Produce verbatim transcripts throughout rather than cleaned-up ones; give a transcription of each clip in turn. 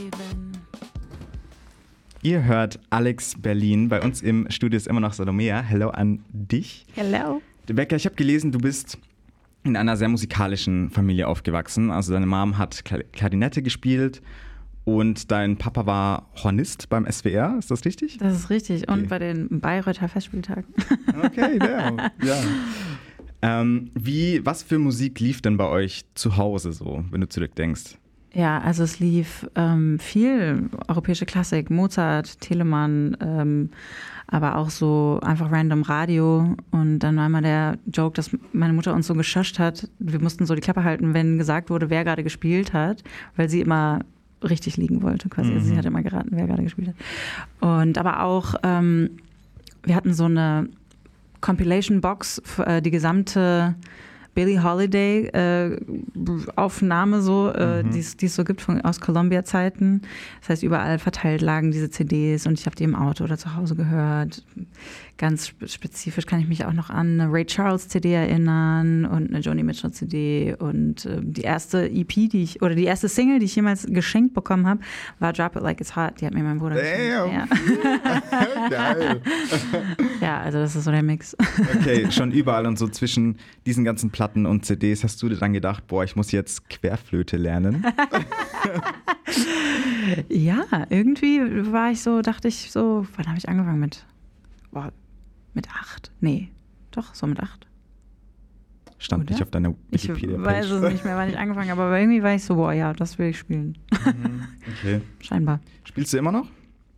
Ihr hört Alex Berlin. Bei uns im Studio ist immer noch Salomea. Hello an dich. Hello. Rebecca, ich habe gelesen, du bist in einer sehr musikalischen Familie aufgewachsen. Also deine Mom hat Klarinette gespielt und dein Papa war Hornist beim S W R. Ist das richtig? Das ist richtig. Und okay. bei den Bayreuther Festspieltagen. Okay, ja. ja. Ähm, wie, was für Musik lief denn bei euch zu Hause so, wenn du zurückdenkst? Ja, also es lief ähm, viel europäische Klassik, Mozart, Telemann, ähm, aber auch so einfach random Radio. Und dann war immer der Joke, dass meine Mutter uns so geschoscht hat. Wir mussten so die Klappe halten, wenn gesagt wurde, wer gerade gespielt hat, weil sie immer richtig liegen wollte quasi. Mhm. Also sie hat immer geraten, wer gerade gespielt hat. Und aber auch, ähm, wir hatten so eine Compilation-Box für äh, die gesamte Billie Holiday äh, Aufnahme so, äh, mhm. die es so gibt von, aus Columbia-Zeiten. Das heißt, überall verteilt lagen diese C Ds und ich habe die im Auto oder zu Hause gehört. Ganz spezifisch kann ich mich auch noch an eine Ray Charles C D erinnern und eine Joni Mitchell C D und äh, die erste E P, die ich, oder die erste Single, die ich jemals geschenkt bekommen habe, war Drop It Like It's Hot. Die hat mir mein Bruder geschenkt. Ja. Geil. Ja, also das ist so der Mix. Okay, schon überall und so zwischen diesen ganzen Platten und C Ds hast du dir dann gedacht, boah, ich muss jetzt Querflöte lernen? Ja, irgendwie war ich so, dachte ich so, wann habe ich angefangen mit? Boah, mit acht? Nee, doch, so mit acht. Stand Oder? nicht auf deiner Wikipedia-Page. Ich weiß es nicht mehr, wann ich angefangen habe, aber irgendwie war ich so, boah, ja, das will ich spielen. Mhm, okay. Scheinbar. Spielst du immer noch?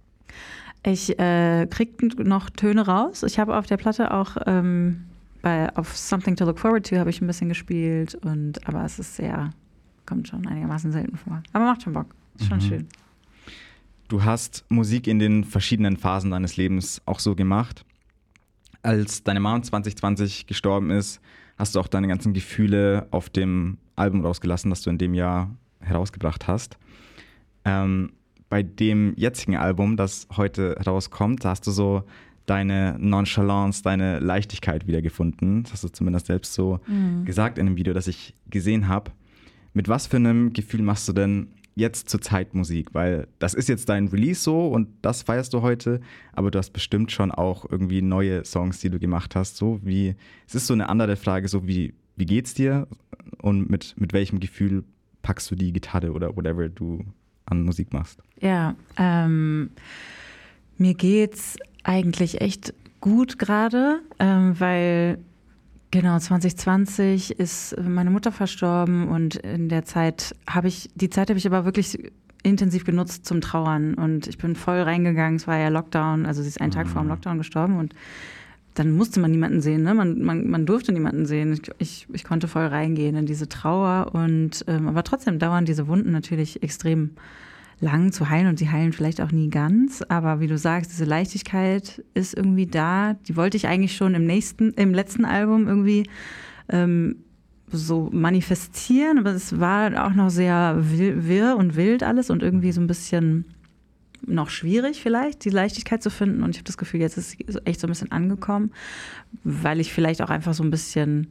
Ich äh, krieg noch Töne raus. Ich habe auf der Platte auch ähm, bei auf Something to Look Forward to habe ich ein bisschen gespielt und aber es ist sehr, kommt schon einigermaßen selten vor. Aber macht schon Bock. Ist schon mhm. schön. Du hast Musik in den verschiedenen Phasen deines Lebens auch so gemacht. Als deine Mom zwanzig zwanzig gestorben ist, hast du auch deine ganzen Gefühle auf dem Album rausgelassen, das du in dem Jahr herausgebracht hast. Ähm, bei dem jetzigen Album, das heute rauskommt, da hast du so deine Nonchalance, deine Leichtigkeit wiedergefunden. Das hast du zumindest selbst so mhm. gesagt in dem Video, das ich gesehen habe. Mit was für einem Gefühl machst du denn jetzt zur Zeit Musik? Weil das ist jetzt dein Release so und das feierst du heute, aber du hast bestimmt schon auch irgendwie neue Songs, die du gemacht hast. So wie, es ist so eine andere Frage, so wie, wie geht's dir und mit, mit welchem Gefühl packst du die Gitarre oder whatever du an Musik machst? Ja, ähm, mir geht's eigentlich echt gut gerade, ähm, weil genau, zwanzig zwanzig ist meine Mutter verstorben und in der Zeit habe ich, die Zeit habe ich aber wirklich intensiv genutzt zum Trauern und ich bin voll reingegangen, es war ja Lockdown, also sie ist einen Tag vor dem Lockdown gestorben und dann musste man niemanden sehen, ne? man, man, man durfte niemanden sehen, ich, ich, ich konnte voll reingehen in diese Trauer und ähm, aber trotzdem dauern diese Wunden natürlich extrem lang zu heilen und sie heilen vielleicht auch nie ganz, aber wie du sagst, diese Leichtigkeit ist irgendwie da, die wollte ich eigentlich schon im nächsten, im letzten Album irgendwie ähm, so manifestieren, aber es war auch noch sehr wirr und wild alles und irgendwie so ein bisschen noch schwierig vielleicht, die Leichtigkeit zu finden und ich habe das Gefühl, jetzt ist sie echt so ein bisschen angekommen, weil ich vielleicht auch einfach so ein bisschen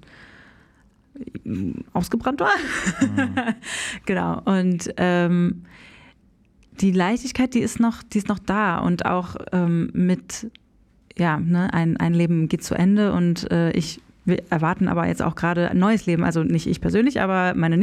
ausgebrannt war. Mhm. Genau, und ähm, die Leichtigkeit, die ist noch, die ist noch da und auch ähm, mit, ja, ne, ein, ein Leben geht zu Ende und äh, ich, wir erwarten aber jetzt auch gerade ein neues Leben, also nicht ich persönlich, aber meine